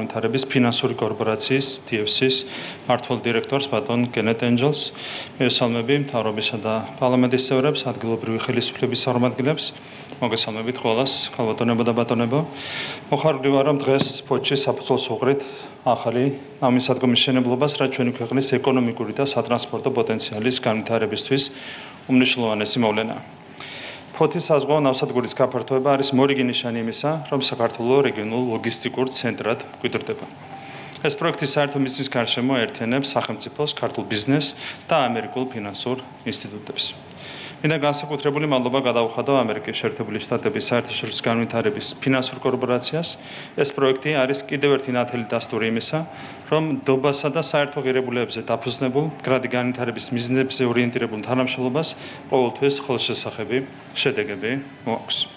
განვითარების ფინანსური კორპორაციის TFC-ის მმართველ დირექტორს ბატონ გენეტ ენჯელს, მივესალმები მთავრობისა და პარლამენტის წევრებს, ადგილობრივი ხელისუფლების წარმომადგენლებს, მოგესალმებით ყველას, ქალბატონებო და ბატონებო. მოხარული ვარ, რომ დღეს ფოთში საფუძველს უყრით ახალი ამისადგომის მშენებლობას, რაც ჩვენი ქვეყნის ეკონომიკური და სატრანსპორტო პოტენციალის განვითარებისთვის უმნიშვნელოვანესი მოვლენაა. ფოთის საზღვაო ნავსადგურის გაფართოება არის მორიგი ნიშანი იმისა, რომ საქართველო რეგიონულ ლოგისტიკურ ცენტრად გვიდრდება. ეს პროექტი საერთო მიზნის გარშემო აერთიანებს სახელმწიფოს, ქართულ ბიზნესს და ამერიკულ ფინანსურ ინსტიტუტებს. მინდა განსაკუთრებული მადლობა გადავუხადო ამერიკის შეერთებული შტატების საერთაშორისო განვითარების ფინანსურ კორპორაციას. ეს პროექტი არის კიდევ ერთი ნათელი დასტური იმისა, რომ ნდობასა და საერთო ღირებულებებზე დაფუძნებულ, მდგრადი განვითარების მიზნებზე ორიენტირებულ თანამშრომლობას ყოველთვის ხელშესახები შედეგები მოაქვს.